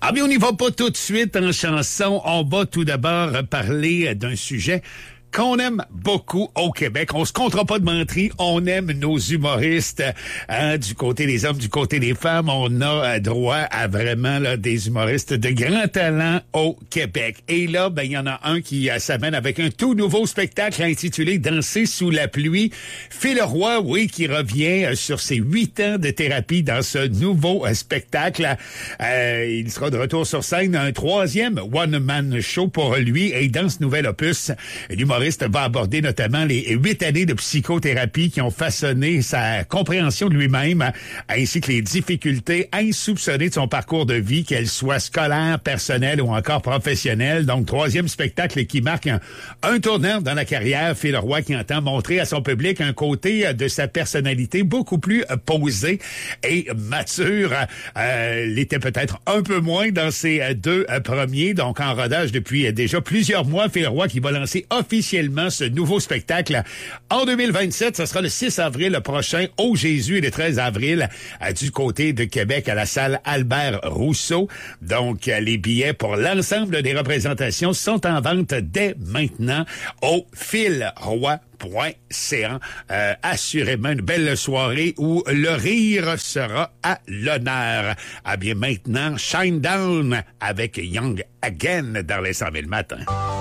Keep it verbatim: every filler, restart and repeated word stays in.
Ah mais on n'y va pas tout de suite en chanson. On va tout d'abord parler d'un sujet qu'on aime beaucoup au Québec. On se comptera pas de menterie. On aime nos humoristes. Hein, du côté des hommes, du côté des femmes, on a droit à vraiment là, des humoristes de grand talent au Québec. Et là, ben il y en a un qui euh, s'amène avec un tout nouveau spectacle intitulé Danser sous la pluie. Phil Roy, oui, qui revient euh, sur ses huit ans de thérapie dans ce nouveau euh, spectacle. Euh, il sera de retour sur scène. Un troisième one-man show pour lui. Et dans ce nouvel opus, l'humoriste va aborder notamment les huit années de psychothérapie qui ont façonné sa compréhension de lui-même, ainsi que les difficultés insoupçonnées de son parcours de vie, qu'elles soient scolaires, personnelles ou encore professionnelles. Donc, troisième spectacle qui marque un, un tournant dans la carrière. Phil Roy qui entend montrer à son public un côté de sa personnalité beaucoup plus posé et mature. Euh, il était peut-être un peu moins dans ses deux premiers, donc en rodage depuis déjà plusieurs mois. Phil Roy qui va lancer officiellement ce nouveau spectacle en deux mille vingt-sept. Ce sera le six avril prochain au Jésus et le treize avril euh, du côté de Québec à la salle Albert Rousseau. Donc, euh, les billets pour l'ensemble des représentations sont en vente dès maintenant au philroy point c a. Euh, assurément une belle soirée où le rire sera à l'honneur. Ah bien maintenant, Shine Down avec Young Again dans les cent mille matins.